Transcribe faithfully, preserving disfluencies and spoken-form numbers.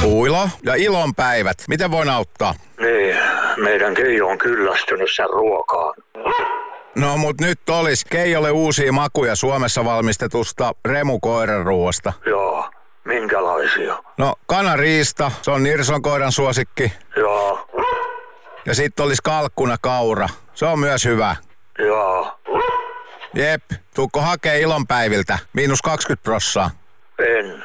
Puuilo ja ilonpäivät. Miten voin auttaa? Niin, meidän Keijo on kyllästynyt sen ruokaan. No mut nyt olis Keijolle uusia makuja Suomessa valmistetusta Remu koiranruoasta. Joo, minkälaisia? No kanariista, se on Nirson koiran suosikki. Joo. Ja sit olis kalkkuna kaura, se on myös hyvä. Joo. Jep, tuukko hakee ilonpäiviltä, miinus kaksikymmentä prossaa? En.